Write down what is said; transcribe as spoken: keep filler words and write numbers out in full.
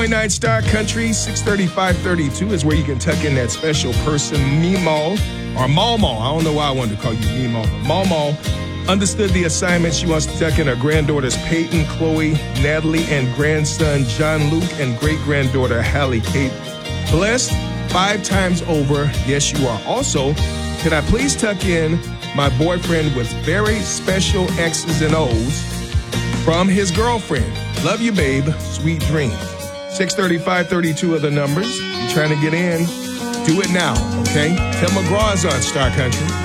Nine Star Country, six thirty-five thirty-two is where you can tuck in that special person, Meemaw, or Mawmaw. I don't know why I wanted to call you Meemaw, but Mawmaw understood the assignment. She wants to tuck in her granddaughters, Peyton, Chloe, Natalie, and grandson, John Luke, and great-granddaughter, Hallie Kate. Blessed five times over. Yes, you are. Also, can I please tuck in my boyfriend with very special X's and O's from his girlfriend. Love you, babe. Sweet dreams. six thirty-five thirty-two are the numbers. You're trying to get in, do it now, okay? Tim McGraw is on Star Country.